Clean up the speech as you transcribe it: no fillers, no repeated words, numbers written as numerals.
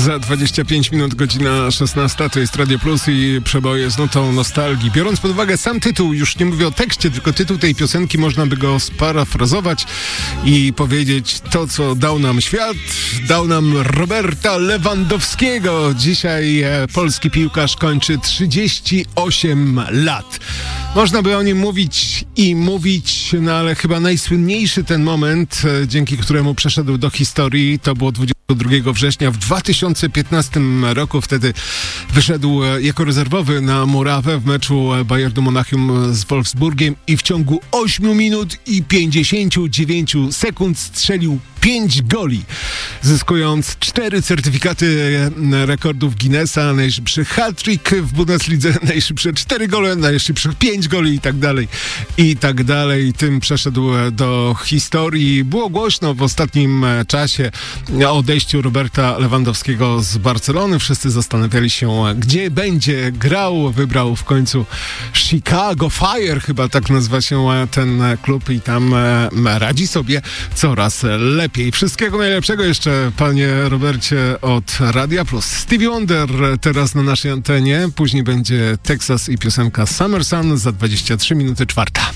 Za 25 minut godzina 16, to jest Radio Plus i przeboje z notą nostalgii. Biorąc pod uwagę sam tytuł, już nie mówię o tekście, tylko tytuł tej piosenki, można by go sparafrazować i powiedzieć to, co dał nam świat, dał nam Roberta Lewandowskiego. Dzisiaj polski piłkarz kończy 38 lat. Można by o nim mówić i mówić, no ale chyba najsłynniejszy ten moment, dzięki któremu przeszedł do historii, to było 22 września w 2015 roku. Wtedy wyszedł jako rezerwowy na murawę w meczu Bayernu Monachium z Wolfsburgiem i w ciągu 8 minut i 59 sekund strzelił 5 goli, zyskując 4 certyfikaty rekordów Guinnessa, najszybszy hat-trick w Bundeslidze, najszybsze 4 gole, najszybszych 5 goli i tak dalej. Tym przeszedł do historii. Było głośno w ostatnim czasie o odejściu Roberta Lewandowskiego z Barcelony. Wszyscy zastanawiali się, gdzie będzie grał. Wybrał w końcu Chicago Fire, chyba tak nazywa się ten klub i tam radzi sobie coraz lepiej. Wszystkiego najlepszego jeszcze, panie Robercie, od Radia Plus. Stevie Wonder teraz na naszej antenie, później będzie Texas i piosenka Summer Sun za 23 minuty 4.